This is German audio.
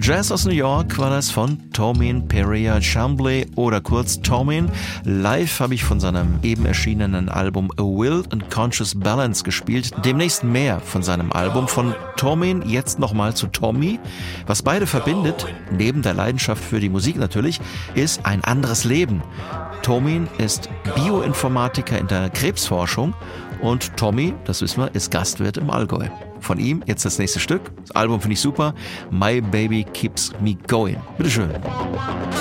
Jazz aus New York war das von Tomin Perea Chamblee oder kurz Tomin. Live habe ich von seinem eben erschienenen Album A Will and Conscious Balance gespielt. Demnächst mehr von seinem Album. Von Tomin jetzt nochmal zu Tommy. Was beide verbindet, neben der Leidenschaft für die Musik natürlich, ist ein anderes Leben. Tomin ist Bioinformatiker in der Krebsforschung und Tommy, das wissen wir, ist Gastwirt im Allgäu. Von ihm jetzt das nächste Stück. Das Album finde ich super. My Baby Keeps Me Going. Bitteschön.